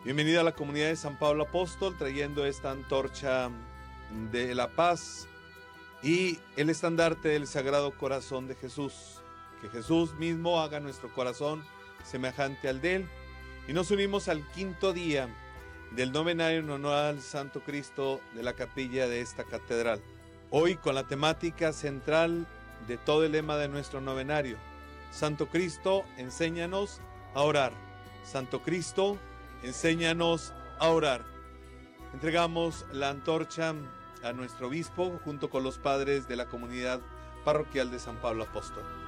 Bienvenida a la comunidad de San Pablo Apóstol, trayendo esta antorcha de la paz y el estandarte del Sagrado Corazón de Jesús. Que Jesús mismo haga nuestro corazón semejante al de Él. Y nos unimos al quinto día del novenario en honor al Santo Cristo de la capilla de esta catedral. Hoy con la temática central de todo el lema de nuestro novenario: Santo Cristo, enséñanos a orar. Santo Cristo, enséñanos a orar. Entregamos la antorcha a nuestro obispo junto con los padres de la comunidad parroquial de San Pablo Apóstol.